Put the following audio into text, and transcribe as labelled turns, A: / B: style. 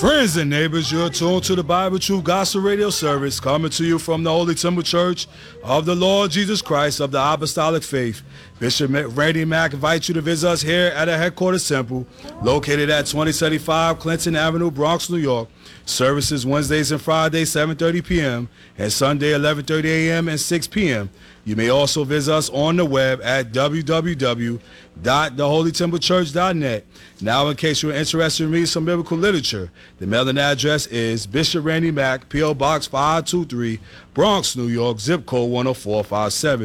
A: Friends and neighbors, you're tuned to the Bible Truth Gospel Radio service coming to you from the Holy Temple Church of the Lord Jesus Christ of the Apostolic Faith. Bishop Randy Mack invites you to visit us here at our headquarters temple located at 2075 Clinton Avenue, Bronx, New York. Services Wednesdays and Fridays, 7:30 p.m. and Sunday, 11:30 a.m. and 6 p.m. You may also visit us on the web at www.theholytemplechurch.net. Now, in case you're interested in reading some biblical literature, the mailing address is Bishop Randy Mack, P.O. Box 523, Bronx, New York, zip code 10457.